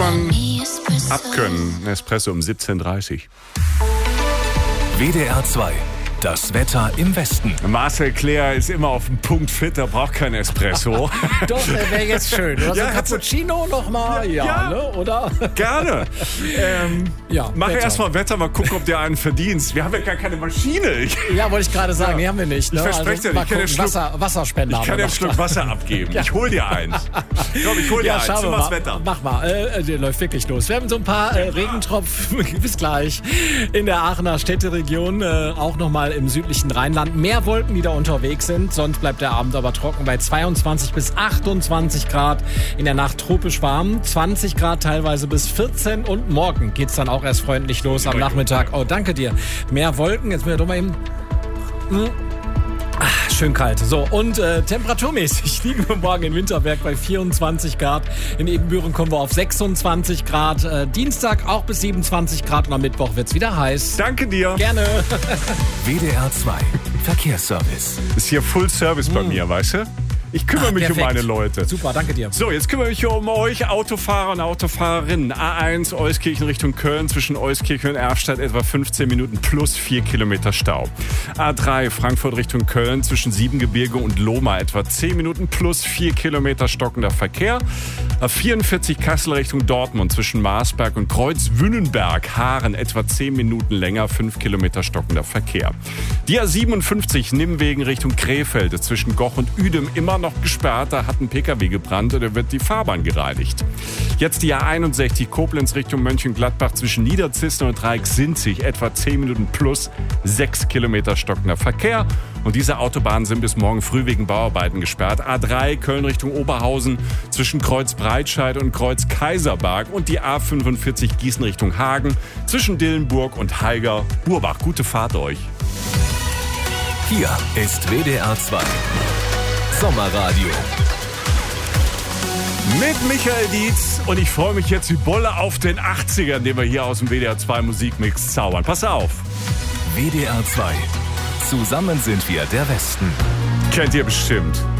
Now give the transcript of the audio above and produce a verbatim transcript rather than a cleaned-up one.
man abkönnen. Ein Espresso um siebzehn Uhr dreißig. W D R zwei. Das Wetter im Westen. Marcel Claire ist immer auf dem Punkt fit, er braucht kein Espresso. Doch, wäre jetzt schön. Oder so Ja, ein Cappuccino nochmal? Ja, Ja. ne? Oder? Gerne. Ähm, Ja, mach Wetter. erst mal Wetter, mal gucken, ob du einen verdienst. Wir haben ja gar keine Maschine. Ich, Ja, wollte ich gerade sagen. Ja. Nee, haben wir nicht. Ne? Ich verspreche dir, mal ich kann gucken, den Schluck- Wasser, Wasserspender. ich kann haben dir wir einen noch. Schluck Wasser abgeben. Ich hol dir eins. Komm, ich hol dir Ja, eins. schauen So wir was mal. Wetter. Mach mal. Äh, der läuft wirklich los. Wir haben so ein paar äh, Regentropfen. Bis gleich. In der Aachener Städteregion. Äh, auch nochmal im südlichen Rheinland. Mehr Wolken, die da unterwegs sind. Sonst bleibt der Abend aber trocken bei zweiundzwanzig bis achtundzwanzig Grad. In der Nacht tropisch warm. zwanzig Grad teilweise bis vierzehn. Und morgen geht's dann auch erst freundlich los am Nachmittag. Oh, danke dir. Mehr Wolken. Jetzt müssen wir doch mal eben... Hm. Ach, schön kalt. So, und äh, temperaturmäßig liegen wir morgen in Winterberg bei vierundzwanzig Grad. In Ebenbüren kommen wir auf sechsundzwanzig Grad. Äh, Dienstag auch bis siebenundzwanzig Grad und am Mittwoch wird's wieder heiß. Danke dir. Gerne. W D R zwei. Verkehrsservice. Ist hier Full Service bei mir, weißt du? Ich kümmere mich um Perfekt. meine Leute. Super, danke dir. So, jetzt kümmere ich mich um euch Autofahrer und Autofahrerinnen. A eins Euskirchen Richtung Köln, zwischen Euskirchen und Erfstadt etwa fünfzehn Minuten plus vier Kilometer Stau. A drei Frankfurt Richtung Köln, zwischen Siebengebirge und Lohmar etwa zehn Minuten plus vier Kilometer stockender Verkehr. A vierundvierzig Kassel Richtung Dortmund, zwischen Marsberg und Kreuzwünnenberg, Haaren etwa zehn Minuten länger, fünf Kilometer stockender Verkehr. Die A siebenundfünfzig Nimwegen Richtung Krefeld, zwischen Goch und Uedem immer noch gesperrt, da hat ein Pkw gebrannt oder wird die Fahrbahn gereinigt. Jetzt die A einundsechzig Koblenz Richtung Mönchengladbach, zwischen Niederzissen und Dreiecksinzig etwa zehn Minuten plus sechs Kilometer stockender Verkehr. Und diese Autobahnen sind bis morgen früh wegen Bauarbeiten gesperrt. A drei Köln Richtung Oberhausen, zwischen Kreuz Breitscheid und Kreuz Kaiserberg. Und die A fünfundvierzig Gießen Richtung Hagen, zwischen Dillenburg und Haiger-Burbach. Gute Fahrt euch. Hier ist W D R zwei. Sommerradio. Mit Michael Dietz und ich freue mich jetzt wie Bolle auf den achtziger, den wir hier aus dem W D R zwei Musikmix zaubern. Pass auf. W D R zwei. Zusammen sind wir der Westen. Kennt ihr bestimmt.